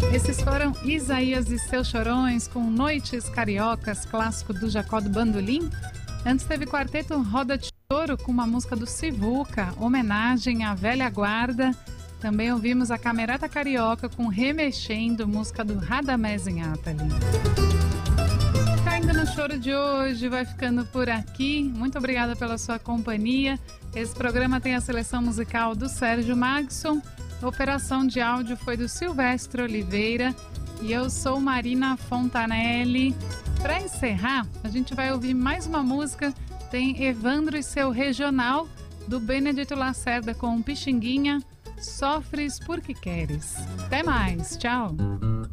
Esses foram Isaías e seus Chorões com Noites Cariocas, clássico do Jacó do Bandolim. Antes teve Quarteto Roda de Choro com uma música do Sivuca, homenagem à velha guarda. Também ouvimos a Camerata Carioca com Remexendo, música do Radamés Inátali. Caindo no choro de hoje, vai ficando por aqui. Muito obrigada pela sua companhia. Esse programa tem a seleção musical do Sérgio Magson. A operação de áudio foi do Silvestre Oliveira. E eu sou Marina Fontanelli. Para encerrar, a gente vai ouvir mais uma música. Tem Evandro e seu Regional, do Benedito Lacerda com Pixinguinha, Sofres Porque Queres. Até mais, tchau!